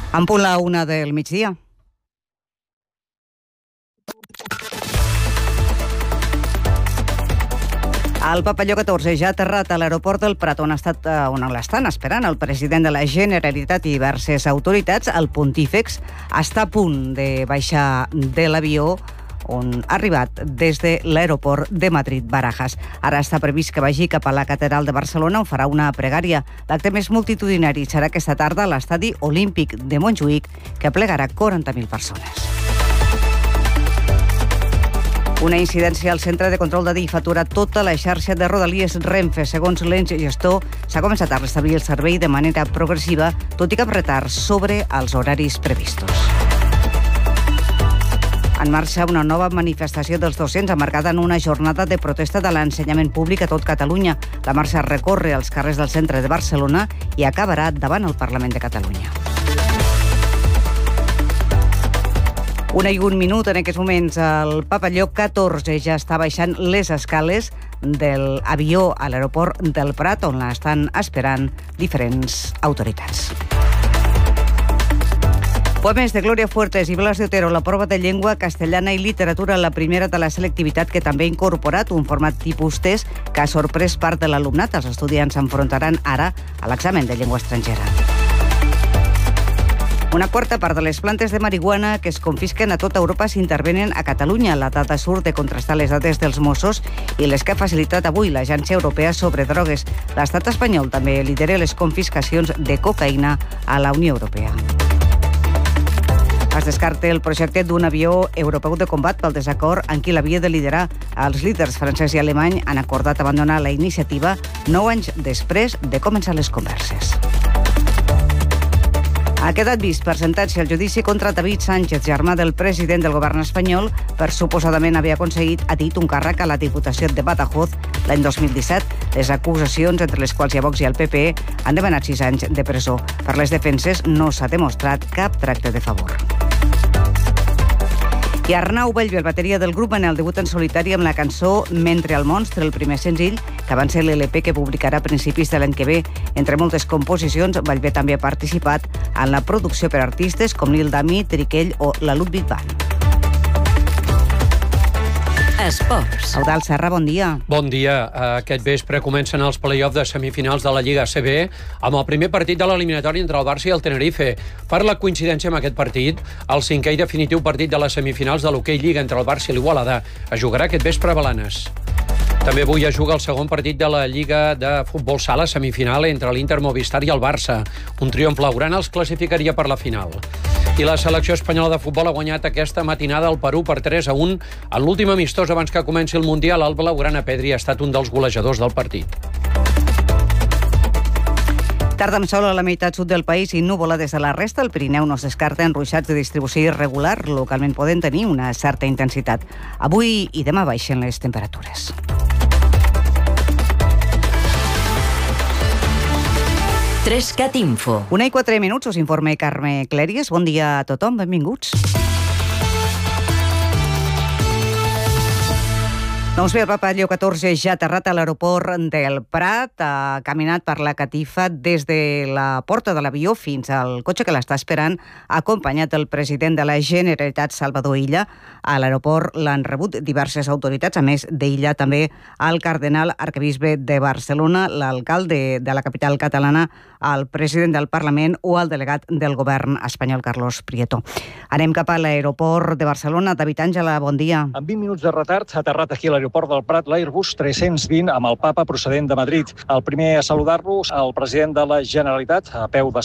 En punt la 1 del migdia. El Papa Lleó XIV ja ha aterrat a l'aeroport del Prat, on l'estan esperant el president de la Generalitat i diverses autoritats. El pontífex està a punt de baixar de l'avió on ha arribat des de l'aeroport de Madrid-Barajas. Ara està previst que vagi cap a la catedral de Barcelona, on farà una pregària. L'acte més multitudinari serà aquesta tarda a l'estadi olímpic de Montjuïc, que plegarà 40.000 persones. Una incidència al centre de control de DIF ha aturat tota la xarxa de Rodalies Renfe. Segons l'ens gestor, s'ha començat a restablir el servei de manera progressiva, tot i cap retard sobre els horaris previstos. En marxa una nova manifestació dels docents emmarcada en una jornada de protesta de l'ensenyament públic a tot Catalunya. La marxa recorre els carrers del centre de Barcelona i acabarà davant el Parlament de Catalunya. 1:01 en aquests moments. El Papa Lleó XIV ja està baixant les escales de l'avió a l'aeroport del Prat, on l'estan esperant diferents autoritats. Poemes de Glòria Fuertes i Blas de Otero, la prova de llengua castellana i literatura, la primera de la selectivitat, que també ha incorporat un format tipus test que ha sorprès part de l'alumnat. Els estudiants s'enfrontaran ara a l'examen de llengua estrangera. Una quarta part de les plantes de marihuana que es confisquen a tota Europa s'intervenen a Catalunya. La data surt de contrastar les dades dels Mossos i les que ha facilitat avui l'Agència Europea sobre Drogues. L'estat espanyol també lidera les confiscacions de cocaïna a la Unió Europea. Es descarta el projecte d'un avió europeu de combat pel desacord en qui l'havia de liderar. Els líders francès i alemany han acordat abandonar la iniciativa 9 anys després de començar les converses. Ha quedat vist per sentència el judici contra David Sánchez, germà del president del govern espanyol, per suposadament haver aconseguit, ha dit, un càrrec a la Diputació de Badajoz l'any 2017. Les acusacions, entre les quals hi ha Vox i el PP, han demanat 6 anys de presó. Per les defenses no s'ha demostrat cap tracte de favor. I Arnau Bellver, bateria del grup, en el debut en solitari amb la cançó Mentre el monstre, el primer senzill, que va ser l'LP que publicarà a principis de l'any que ve. Entre moltes composicions, Bellver també ha participat en la producció per artistes com Nil Dami, Triquell o la Ludwig Band. Esports. Eudald Serra, bon dia. Bon dia. Aquest vespre comencen els play-offs de semifinals de la Lliga ACB amb el primer partit de l'eliminatori entre el Barça i el Tenerife. Per la coincidència amb aquest partit, el cinquè i definitiu partit de les semifinals de l'Hockey Lliga entre el Barça i l'Igualada es jugarà aquest vespre a Blanes. També avui es juga el segon partit de la Lliga de Futbol Sala semifinal entre l'Inter Movistar i el Barça. Un triomf blaugrana els classificaria per la final. I la selecció espanyola de futbol ha guanyat aquesta matinada al Perú per 3-1 en l'últim amistós abans que comenci el Mundial. El blaugrana Pedri ha estat un dels golejadors del partit. Tarda amb sol a la meitat sud del país i núvola des de la resta. El Pirineu no es descarta en ruixats de distribució irregular. Localment poden tenir una certa intensitat. Avui i demà baixen les temperatures. Trescat Info. 1:04, us informa Carme Clèries. Bon dia a tothom, benvinguts. Doncs bé, el Papa Lleó XIV ja ha aterrat a l'aeroport del Prat, ha caminat per la catifa des de la porta de l'avió fins al cotxe que l'està esperant, acompanyat del president de la Generalitat, Salvador Illa. A l'aeroport l'han rebut diverses autoritats, a més d'Illa també el cardenal arquebisbe de Barcelona, l'alcalde de la capital catalana, el president del Parlament o el delegat del govern espanyol, Carlos Prieto. Anem cap a l'aeroport de Barcelona. David Àngela, bon dia. En 20 minuts de retard ha aterrat aquí a l'aeroport del Prat l'Airbus 320 amb el papa procedent de Madrid. El primer a saludar-lo, el president de la Generalitat, a peu de